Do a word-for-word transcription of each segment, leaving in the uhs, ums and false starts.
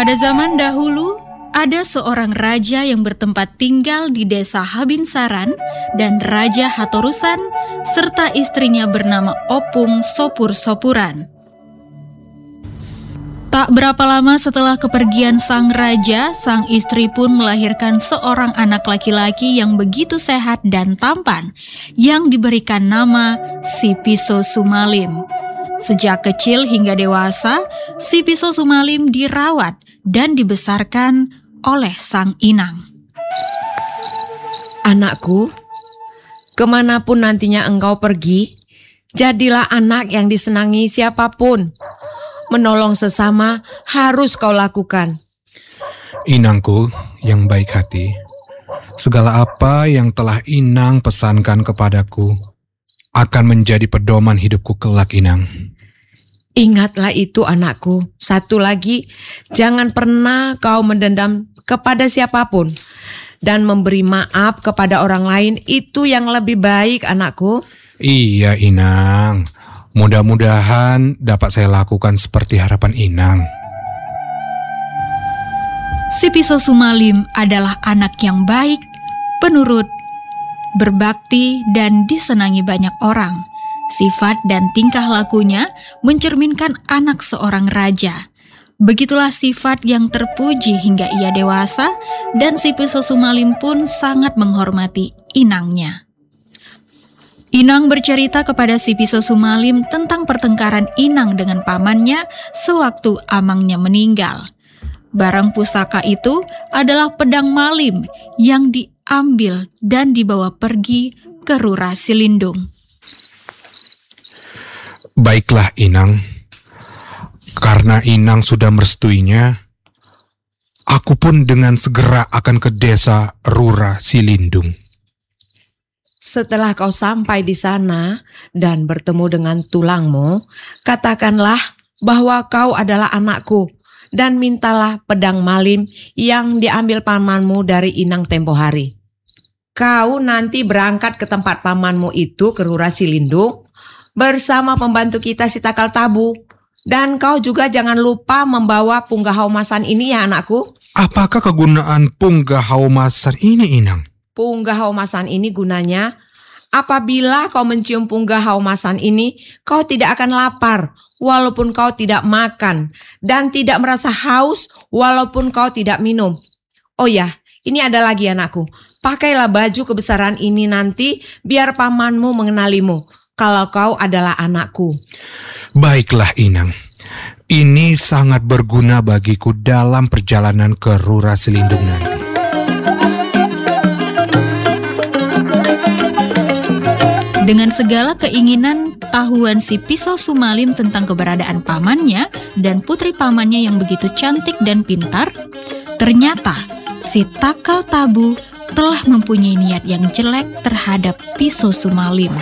Pada zaman dahulu, ada seorang raja yang bertempat tinggal di desa Habinsaran dan Raja Hatorusan serta istrinya bernama Opung Sopur-Sopuran. Tak berapa lama setelah kepergian sang raja, sang istri pun melahirkan seorang anak laki-laki yang begitu sehat dan tampan, yang diberikan nama Si Piso Sumalim. Sejak kecil hingga dewasa, Si Piso Sumalim dirawat dan dibesarkan oleh sang inang. Anakku, kemanapun nantinya engkau pergi, jadilah anak yang disenangi siapapun. Menolong sesama harus kau lakukan. Inangku yang baik hati, segala apa yang telah Inang pesankan kepadaku akan menjadi pedoman hidupku kelak, Inang. Ingatlah itu anakku. Satu lagi, jangan pernah kau mendendam kepada siapapun. Dan memberi maaf kepada orang lain itu yang lebih baik, anakku. Iya, Inang. Mudah-mudahan dapat saya lakukan seperti harapan Inang. Si Piso Sumalim adalah anak yang baik, penurut, berbakti, dan disenangi banyak orang. Sifat dan tingkah lakunya mencerminkan anak seorang raja. Begitulah sifat yang terpuji hingga ia dewasa, dan si Piso Sumalim pun sangat menghormati inangnya. Inang bercerita kepada si Piso Sumalim tentang pertengkaran Inang dengan pamannya sewaktu amangnya meninggal. Barang pusaka itu adalah pedang Malim yang diambil dan dibawa pergi ke Rura Silindung. Baiklah, Inang. Karena Inang sudah merestuinya, aku pun dengan segera akan ke desa Rura Silindung. Setelah kau sampai di sana dan bertemu dengan tulangmu, katakanlah bahwa kau adalah anakku dan mintalah pedang Malim yang diambil pamanmu dari Inang tempo hari. Kau nanti berangkat ke tempat pamanmu itu ke Rura Silindung bersama pembantu kita si Takal Tabu. Dan kau juga jangan lupa membawa punggah haumasan ini ya anakku. Apakah kegunaan punggah haumasan ini, Inang? Punggah haumasan ini gunanya, apabila kau mencium punggah haumasan ini, kau tidak akan lapar walaupun kau tidak makan, dan tidak merasa haus walaupun kau tidak minum. Oh ya, ini ada lagi anakku. Pakailah baju kebesaran ini nanti biar pamanmu mengenalimu kalau kau adalah anakku. Baiklah, Inang. Ini sangat berguna bagiku dalam perjalanan ke Rura Silindung nanti. Dengan segala keinginan tahuan si Piso Sumalim tentang keberadaan pamannya dan putri pamannya yang begitu cantik dan pintar, ternyata si Takal Tabu telah mempunyai niat yang jelek terhadap Piso Sumalim.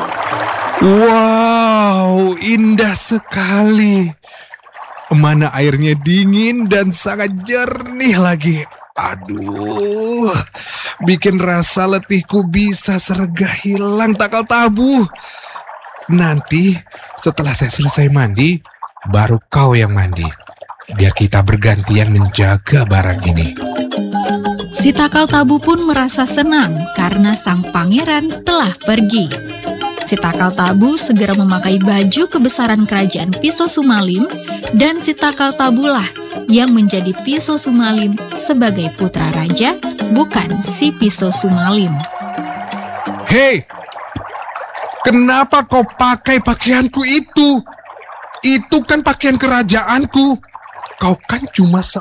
Wow, indah sekali. Mana airnya dingin dan sangat jernih lagi. Aduh, bikin rasa letihku bisa serega hilang, Takal Tabu. Nanti setelah saya selesai mandi, baru kau yang mandi. Biar kita bergantian menjaga barang ini. Si Takal Tabu pun merasa senang karena sang pangeran telah pergi. Si Takal Tabu segera memakai baju kebesaran kerajaan Piso Sumalim, dan si Takal Tabulah yang menjadi Piso Sumalim sebagai putra raja, bukan si Piso Sumalim. Hei, kenapa kau pakai pakaianku itu? Itu kan pakaian kerajaanku. Kau kan cuma